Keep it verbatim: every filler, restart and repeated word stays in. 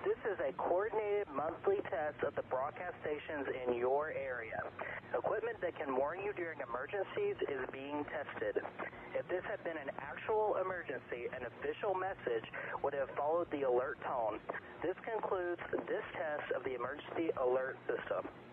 This is a coordinated monthly test of the broadcast stations in your area. Equipment that can warn you during emergencies is being tested. If this had been an actual emergency, an official message would have followed the alert tone. This concludes this test of the emergency alert system.